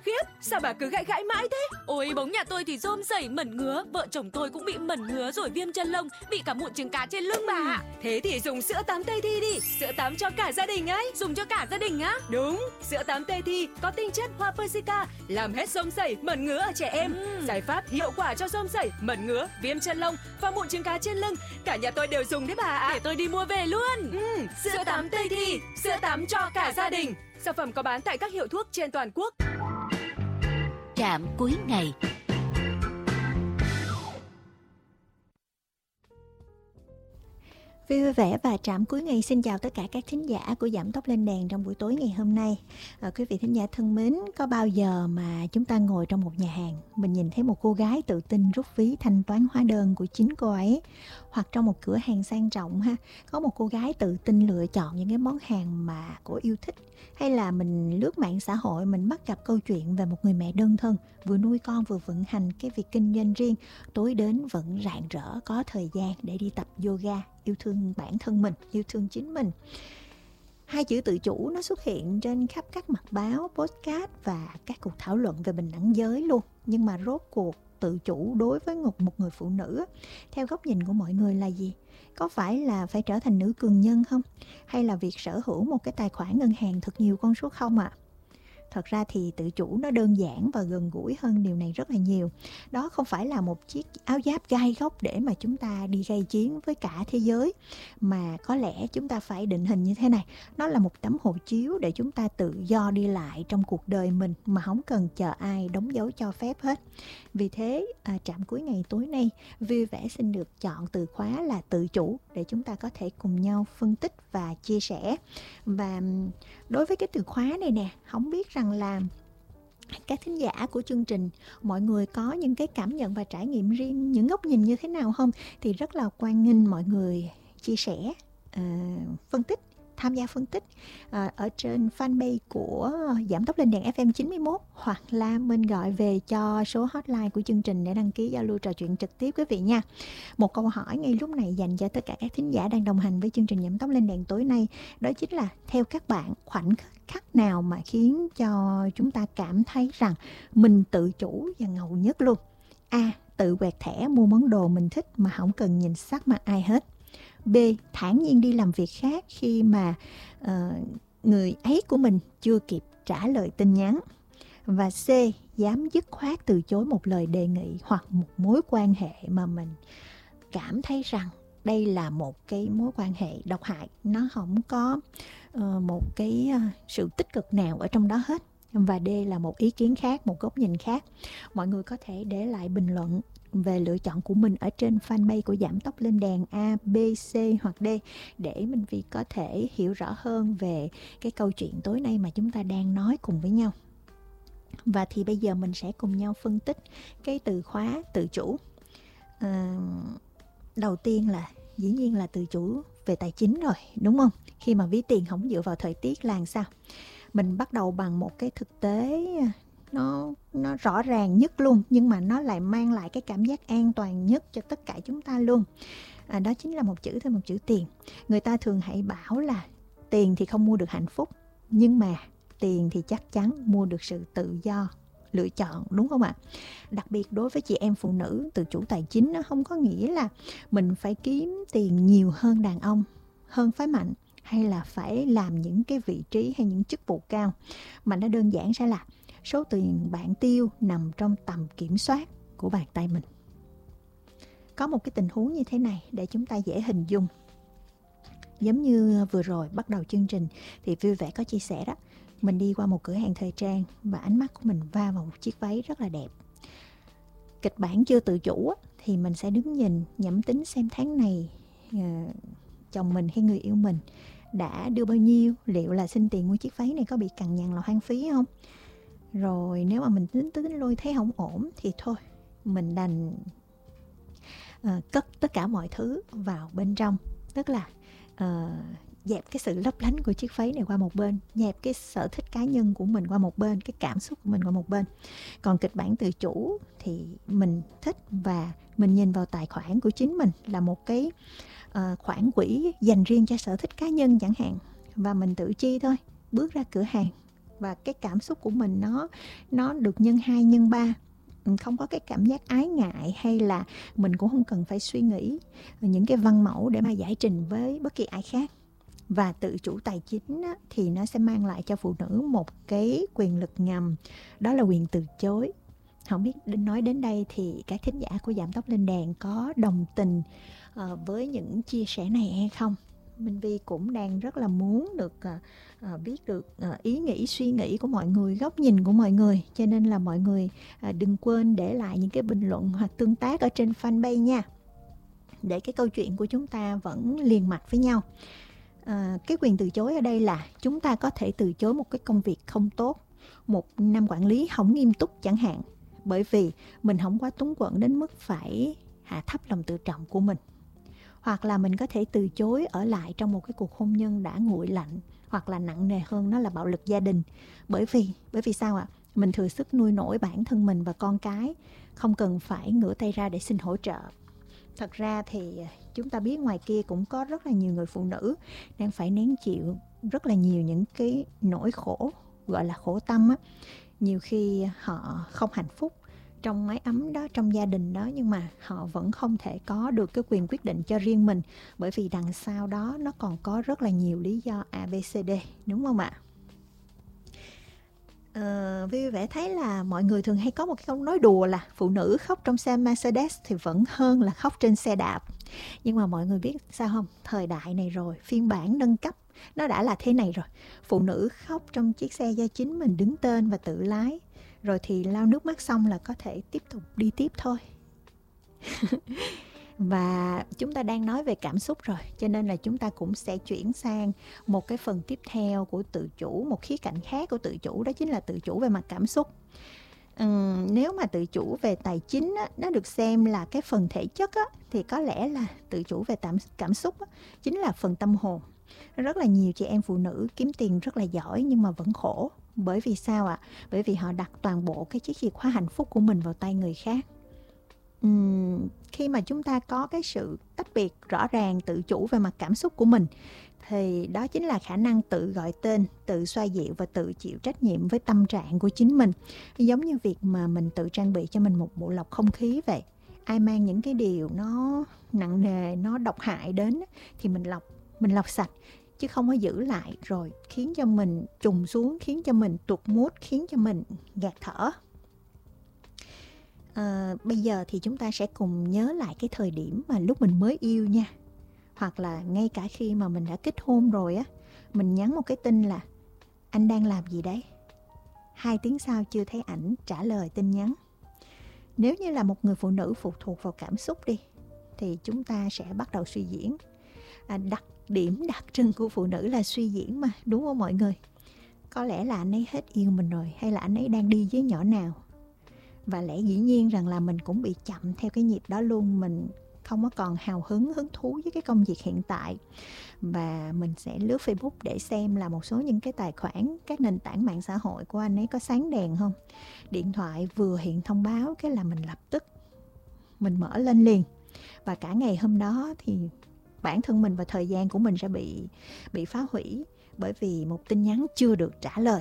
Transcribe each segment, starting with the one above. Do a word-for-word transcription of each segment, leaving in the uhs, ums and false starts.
khiếp, sao bà cứ gãi gãi mãi thế? Ôi bóng nhà tôi thì rôm rẩy mẩn ngứa. Vợ chồng tôi cũng bị mẩn ngứa rồi viêm chân lông, bị cả mụn trứng cá trên lưng bà ạ. Thế thì dùng sữa tắm Tây Thi đi. Sữa tắm cho cả gia đình ấy. Dùng cho cả gia đình á? Đúng, sữa tắm Tây Thi có tinh chất hoa Persica, làm hết rôm rẩy, mẩn ngứa ở trẻ em. uhm. Giải pháp hiệu quả cho rôm rẩy, mẩn ngứa, viêm chân lông và mụn trứng cá trên lưng. Cả nhà tôi đều dùng đấy bà ạ. Để tôi đi mua về luôn. uhm, Sữa tắm Tây Thi, sữa tắm cho cả gia đình. Sản phẩm có bán tại các hiệu thuốc trên toàn quốc. Trạm cuối ngày. Vui vẻ và trạm cuối ngày xin chào tất cả các thính giả của Giảm Tốc Lên Đèn trong buổi tối ngày hôm nay. À, quý vị thính giả thân mến, có bao giờ mà chúng ta ngồi trong một nhà hàng, mình nhìn thấy một cô gái tự tin rút ví thanh toán hóa đơn của chính cô ấy, hoặc trong một cửa hàng sang trọng ha, có một cô gái tự tin lựa chọn những cái món hàng mà cô yêu thích, hay là mình lướt mạng xã hội mình bắt gặp câu chuyện về một người mẹ đơn thân vừa nuôi con vừa vận hành cái việc kinh doanh riêng, tối đến vẫn rạng rỡ có thời gian để đi tập yoga, yêu thương bản thân mình, yêu thương chính mình. Hai chữ tự chủ nó xuất hiện trên khắp các mặt báo, podcast và các cuộc thảo luận về bình đẳng giới luôn. Nhưng mà rốt cuộc tự chủ đối với một, một người phụ nữ theo góc nhìn của mọi người là gì? Có phải là phải trở thành nữ cường nhân không? Hay là việc sở hữu một cái tài khoản ngân hàng thật nhiều con số không ạ? À? Thật ra thì tự chủ nó đơn giản và gần gũi hơn điều này rất là nhiều. Đó không phải là một chiếc áo giáp gai góc để mà chúng ta đi gây chiến với cả thế giới, mà có lẽ chúng ta phải định hình như thế này. Nó là một tấm hộ chiếu để chúng ta tự do đi lại trong cuộc đời mình mà không cần chờ ai đóng dấu cho phép hết. Vì thế, à, trạm cuối ngày tối nay, Vui Vẻ xin được chọn từ khóa là tự chủ để chúng ta có thể cùng nhau phân tích và chia sẻ. Và đối với cái từ khóa này nè, không biết rằng là các thính giả của chương trình, mọi người có những cái cảm nhận và trải nghiệm riêng, những góc nhìn như thế nào không? Thì rất là hoan nghênh mọi người chia sẻ, uh, phân tích, tham gia phân tích uh, ở trên fanpage của Giảm Tốc Lên Đèn ép em chín mươi mốt, hoặc là mình gọi về cho số hotline của chương trình để đăng ký giao lưu trò chuyện trực tiếp quý vị nha. Một câu hỏi ngay lúc này dành cho tất cả các thính giả đang đồng hành với chương trình Giảm Tốc Lên Đèn tối nay, đó chính là theo các bạn, khoảnh khắc nào mà khiến cho chúng ta cảm thấy rằng mình tự chủ và ngầu nhất luôn? A. Tự quẹt thẻ mua món đồ mình thích mà không cần nhìn sắc mặt ai hết. B. Thản nhiên đi làm việc khác khi mà uh, người ấy của mình chưa kịp trả lời tin nhắn. Và C. Dám dứt khoát từ chối một lời đề nghị hoặc một mối quan hệ mà mình cảm thấy rằng đây là một cái mối quan hệ độc hại, nó không có uh, một cái uh, sự tích cực nào ở trong đó hết. Và D là một ý kiến khác, một góc nhìn khác. Mọi người có thể để lại bình luận về lựa chọn của mình ở trên fanpage của Giảm Tốc Lên Đèn A, B, C hoặc D, để Minh Vi có thể hiểu rõ hơn về cái câu chuyện tối nay mà chúng ta đang nói cùng với nhau. Và thì bây giờ mình sẽ cùng nhau phân tích cái từ khóa tự chủ. À, đầu tiên là dĩ nhiên là tự chủ về tài chính rồi, đúng không? Khi mà ví tiền không dựa vào thời tiết là sao? Mình bắt đầu bằng một cái thực tế nó nó rõ ràng nhất luôn, nhưng mà nó lại mang lại cái cảm giác an toàn nhất cho tất cả chúng ta luôn. À, đó chính là một chữ thôi, một chữ tiền. Người ta thường hay bảo là tiền thì không mua được hạnh phúc, nhưng mà tiền thì chắc chắn mua được sự tự do lựa chọn, đúng không ạ? Đặc biệt đối với chị em phụ nữ, tự chủ tài chính nó không có nghĩa là mình phải kiếm tiền nhiều hơn đàn ông, hơn phái mạnh, hay là phải làm những cái vị trí hay những chức vụ cao, mà nó đơn giản sẽ là số tiền bạn tiêu nằm trong tầm kiểm soát của bàn tay mình. Có một cái tình huống như thế này để chúng ta dễ hình dung. Giống như vừa rồi bắt đầu chương trình thì Vui Vẻ có chia sẻ đó, mình đi qua một cửa hàng thời trang và ánh mắt của mình va vào một chiếc váy rất là đẹp. Kịch bản chưa tự chủ thì mình sẽ đứng nhìn nhẩm tính xem tháng này uh, chồng mình hay người yêu mình đã đưa bao nhiêu, liệu là xin tiền mua chiếc váy này có bị cằn nhằn là hoang phí không. Rồi nếu mà mình tính tính lôi thấy không ổn thì thôi, mình đành uh, cất tất cả mọi thứ vào bên trong. Tức là uh, dẹp cái sự lấp lánh của chiếc váy này qua một bên, dẹp cái sở thích cá nhân của mình qua một bên, cái cảm xúc của mình qua một bên. Còn kịch bản tự chủ thì mình thích và mình nhìn vào tài khoản của chính mình là một cái uh, khoản quỹ dành riêng cho sở thích cá nhân chẳng hạn, và mình tự chi thôi. Bước ra cửa hàng, và cái cảm xúc của mình nó nó được nhân hai nhân ba. Không có cái cảm giác ái ngại, hay là mình cũng không cần phải suy nghĩ những cái văn mẫu để mà giải trình với bất kỳ ai khác. Và tự chủ tài chính á, thì nó sẽ mang lại cho phụ nữ một cái quyền lực ngầm, đó là quyền từ chối. Không biết nói đến đây thì các thính giả của Giảm Tóc Lên Đèn có đồng tình uh, với những chia sẻ này hay không? Minh Vi cũng đang rất là muốn được uh, uh, biết được uh, ý nghĩ, suy nghĩ của mọi người, góc nhìn của mọi người. Cho nên là mọi người uh, đừng quên để lại những cái bình luận hoặc tương tác ở trên fanpage nha, để cái câu chuyện của chúng ta vẫn liền mạch với nhau. Uh, cái quyền từ chối ở đây là chúng ta có thể từ chối một cái công việc không tốt, một năm quản lý không nghiêm túc chẳng hạn, bởi vì mình không quá túng quẫn đến mức phải hạ thấp lòng tự trọng của mình. Hoặc là mình có thể từ chối ở lại trong một cái cuộc hôn nhân đã nguội lạnh, hoặc là nặng nề hơn nó là bạo lực gia đình. Bởi vì bởi vì sao ạ? Mình thừa sức nuôi nổi bản thân mình và con cái, không cần phải ngửa tay ra để xin hỗ trợ. Thật ra thì chúng ta biết ngoài kia cũng có rất là nhiều người phụ nữ đang phải nén chịu rất là nhiều những cái nỗi khổ, gọi là khổ tâm á. Nhiều khi họ không hạnh phúc trong mái ấm đó, trong gia đình đó, nhưng mà họ vẫn không thể có được cái quyền quyết định cho riêng mình, bởi vì đằng sau đó nó còn có rất là nhiều lý do A, B, C, D, đúng không ạ? Uh, Vi vẻ thấy là mọi người thường hay có một cái câu nói đùa là phụ nữ khóc trong xe Mercedes thì vẫn hơn là khóc trên xe đạp. Nhưng mà mọi người biết sao không? Thời đại này rồi, phiên bản nâng cấp nó đã là thế này rồi. Phụ nữ khóc trong chiếc xe do chính mình đứng tên và tự lái, rồi thì lau nước mắt xong là có thể tiếp tục đi tiếp thôi. Và chúng ta đang nói về cảm xúc rồi, cho nên là chúng ta cũng sẽ chuyển sang một cái phần tiếp theo của tự chủ, một khía cạnh khác của tự chủ, đó chính là tự chủ về mặt cảm xúc. Uhm, nếu mà tự chủ về tài chính á, nó được xem là cái phần thể chất á, thì có lẽ là tự chủ về cảm, cảm xúc á, chính là phần tâm hồn. Rất là nhiều chị em phụ nữ kiếm tiền rất là giỏi nhưng mà vẫn khổ. Bởi vì sao ạ? Bởi vì họ đặt toàn bộ cái chiếc chìa khóa hạnh phúc của mình vào tay người khác. Uhm, khi mà chúng ta có cái sự tách biệt rõ ràng tự chủ về mặt cảm xúc của mình, thì đó chính là khả năng tự gọi tên, tự xoa dịu và tự chịu trách nhiệm với tâm trạng của chính mình. Giống như việc mà mình tự trang bị cho mình một bộ lọc không khí vậy. Ai mang những cái điều nó nặng nề, nó độc hại đến thì mình lọc, mình lọc sạch, chứ không có giữ lại rồi khiến cho mình trùng xuống, khiến cho mình tụt mood, khiến cho mình ngạt thở. À, bây giờ thì chúng ta sẽ cùng nhớ lại cái thời điểm mà lúc mình mới yêu nha. Hoặc là ngay cả khi mà mình đã kết hôn rồi á, mình nhắn một cái tin là anh đang làm gì đấy? Hai tiếng sau chưa thấy ảnh trả lời tin nhắn. Nếu như là một người phụ nữ phụ thuộc vào cảm xúc đi, thì chúng ta sẽ bắt đầu suy diễn. À, đặc điểm đặc trưng của phụ nữ là suy diễn mà, đúng không mọi người? Có lẽ là anh ấy hết yêu mình rồi, hay là anh ấy đang đi với nhỏ nào. Và lẽ dĩ nhiên rằng là mình cũng bị chậm theo cái nhịp đó luôn. Mình không có còn hào hứng, hứng thú với cái công việc hiện tại. Và mình sẽ lướt Facebook để xem là một số những cái tài khoản, các nền tảng mạng xã hội của anh ấy có sáng đèn không. Điện thoại vừa hiện thông báo cái là mình lập tức mình mở lên liền. Và cả ngày hôm đó thì bản thân mình và thời gian của mình sẽ bị, bị phá hủy bởi vì một tin nhắn chưa được trả lời.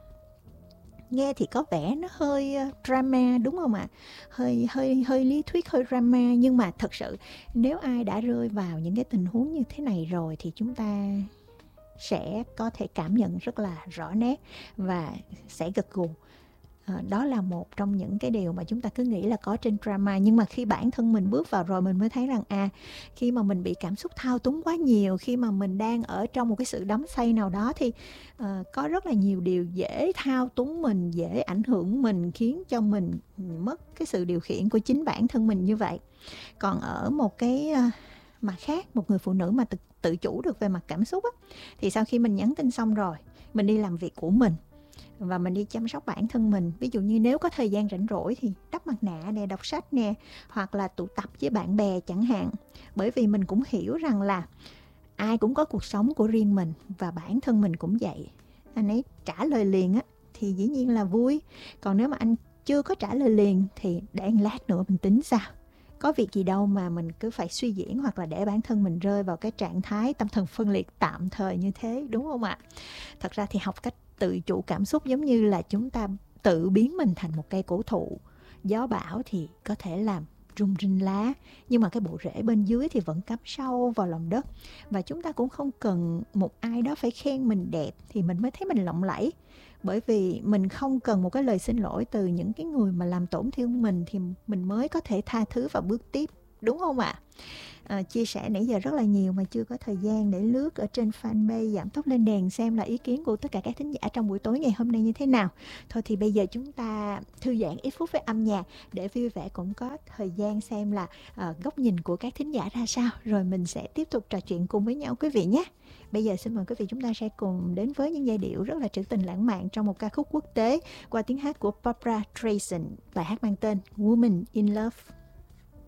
Nghe thì có vẻ nó hơi drama đúng không ạ? Hơi, hơi, hơi lý thuyết, hơi drama. Nhưng mà thật sự nếu ai đã rơi vào những cái tình huống như thế này rồi thì chúng ta sẽ có thể cảm nhận rất là rõ nét và sẽ gật gù. À, đó là một trong những cái điều mà chúng ta cứ nghĩ là có trên drama. Nhưng mà khi bản thân mình bước vào rồi mình mới thấy rằng à, khi mà mình bị cảm xúc thao túng quá nhiều, khi mà mình đang ở trong một cái sự đắm say nào đó thì uh, có rất là nhiều điều dễ thao túng mình, dễ ảnh hưởng mình, khiến cho mình mất cái sự điều khiển của chính bản thân mình như vậy. Còn ở một cái uh, mặt khác, một người phụ nữ mà tự, tự chủ được về mặt cảm xúc á, thì sau khi mình nhắn tin xong rồi, mình đi làm việc của mình và mình đi chăm sóc bản thân mình. Ví dụ như nếu có thời gian rảnh rỗi thì đắp mặt nạ nè, đọc sách nè, hoặc là tụ tập với bạn bè chẳng hạn. Bởi vì mình cũng hiểu rằng là ai cũng có cuộc sống của riêng mình và bản thân mình cũng vậy. Anh ấy trả lời liền á thì dĩ nhiên là vui. Còn nếu mà anh chưa có trả lời liền thì để một lát nữa mình tính sao. Có việc gì đâu mà mình cứ phải suy diễn hoặc là để bản thân mình rơi vào cái trạng thái tâm thần phân liệt tạm thời như thế, đúng không ạ? Thật ra thì học cách tự chủ cảm xúc giống như là chúng ta tự biến mình thành một cây cổ thụ. Gió bão thì có thể làm rung rinh lá, nhưng mà cái bộ rễ bên dưới thì vẫn cắm sâu vào lòng đất. Và chúng ta cũng không cần một ai đó phải khen mình đẹp thì mình mới thấy mình lộng lẫy. Bởi vì mình không cần một cái lời xin lỗi từ những cái người mà làm tổn thương mình thì mình mới có thể tha thứ và bước tiếp, đúng không ạ? À, chia sẻ nãy giờ rất là nhiều mà chưa có thời gian để lướt ở trên fanpage Giảm Tốc Lên Đèn xem là ý kiến của tất cả các thính giả trong buổi tối ngày hôm nay như thế nào. Thôi thì bây giờ chúng ta thư giãn ít phút với âm nhạc để vui vẻ cũng có thời gian xem là uh, góc nhìn của các thính giả ra sao, rồi mình sẽ tiếp tục trò chuyện cùng với nhau quý vị nhé. Bây giờ xin mời quý vị chúng ta sẽ cùng đến với những giai điệu rất là trữ tình lãng mạn trong một ca khúc quốc tế qua tiếng hát của Barbra Streisand, bài hát mang tên Woman in Love.